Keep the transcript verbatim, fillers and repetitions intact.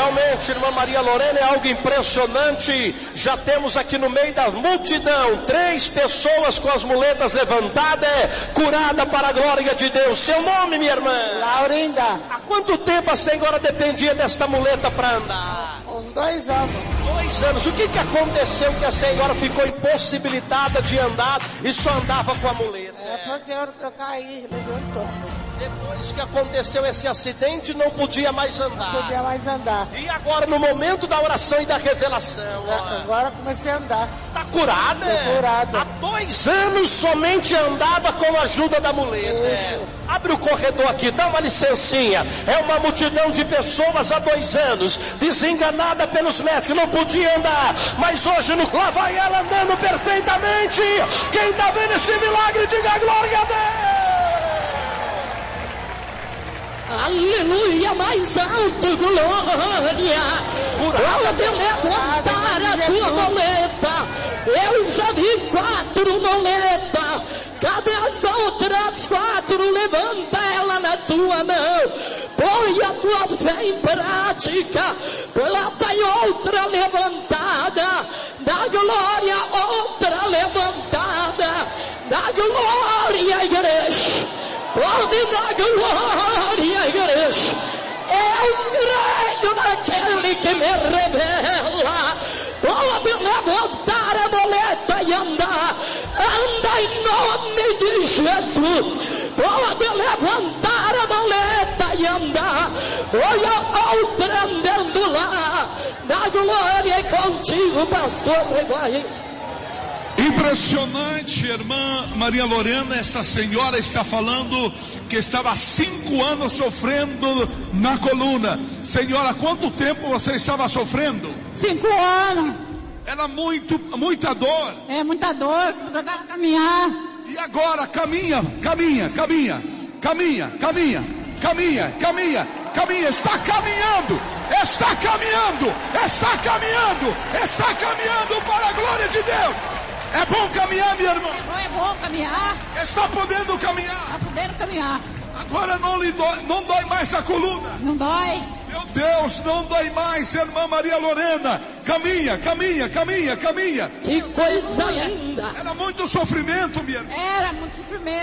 realmente, irmã Maria Lorena, é algo impressionante. Já temos aqui no meio da multidão três pessoas com as muletas levantadas, curada para a glória de Deus. Seu nome, minha irmã? Laurinda. Há quanto tempo a senhora dependia desta muleta para andar? Uns dois anos. Dois anos. O que que aconteceu que a senhora ficou impossibilitada de andar e só andava com a muleta? É porque eu, eu caí, levantou. Depois que aconteceu esse acidente, não podia mais andar. Não podia mais andar. E agora, no momento da oração e da revelação, ó, agora comecei a andar. Tá curada? Tô curada. Há dois anos somente andava com a ajuda da muleta. Isso. Abre o corredor aqui, dá uma licencinha. É uma multidão de pessoas há dois anos, desenganada pelos médicos, não podia andar. Mas hoje, no... lá vai ela andando perfeitamente. Quem tá vendo esse milagre, diga glória a Deus. Aleluia, mais alto, glória. Quando eu levantar a tua muleta, eu já vi quatro muletas. Cadê as outras quatro? Levanta ela na tua mão. Põe a tua fé em prática. Lá tem outra levantada. Dá glória, outra levantada. Dá glória, igreja. Pode dar glória, igreja. Eu creio naquele que me revela. Pode levantar a muleta e andar. Anda em nome de Jesus. Pode levantar a muleta e andar. Olha outra andando lá. Da glória é contigo, pastor. Vai. Impressionante, irmã Maria Lorena. Esta senhora está falando que estava há cinco anos sofrendo na coluna. Senhora, quanto tempo você estava sofrendo? Cinco anos. Era muito, muita dor. É muita dor, não dá pra caminhar. E agora, caminha, caminha, caminha, caminha, caminha, caminha, caminha, caminha, está caminhando, está caminhando, está caminhando, está caminhando para a glória de Deus. É bom caminhar, minha irmã? É bom, é bom caminhar. Está podendo caminhar? Está podendo caminhar. Agora não lhe dói, não dói mais a coluna? Não dói. Meu Deus, não dói mais, irmã Maria Lorena. Caminha, caminha, caminha, caminha. Que coisa linda. Era muito sofrimento, minha irmã. Era muito sofrimento.